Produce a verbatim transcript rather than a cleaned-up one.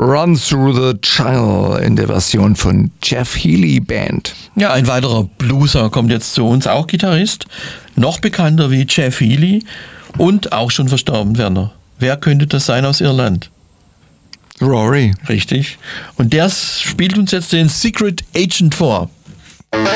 Run Through the Jungle in der Version von Jeff Healey Band. Ja, ein weiterer Blueser kommt jetzt zu uns, auch Gitarrist, noch bekannter wie Jeff Healey und auch schon verstorben, Werner. Wer könnte das sein aus Irland? Rory. Richtig. Und der spielt uns jetzt den Secret Agent vor.